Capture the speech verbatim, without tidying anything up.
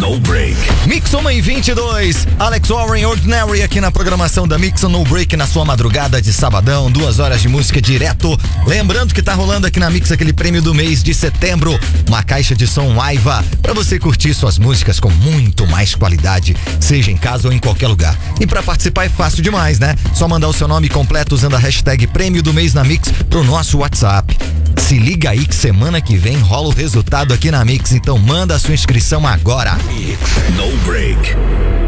No Break. Mix uma em vinte e dois. Alex Warren Ordinary aqui na programação da Mix No Break na sua madrugada de sabadão. Duas horas de música direto. Lembrando que tá rolando aqui na Mix aquele prêmio do mês de setembro. Uma caixa de som Aiva pra você curtir suas músicas com muito mais qualidade, seja em casa ou em qualquer lugar. E pra participar é fácil demais, né? Só mandar o seu nome completo usando a hashtag prêmio do mês na Mix pro nosso WhatsApp. Se liga aí que semana que vem rola o resultado aqui na Mix, então manda a sua inscrição agora. Mix No Break.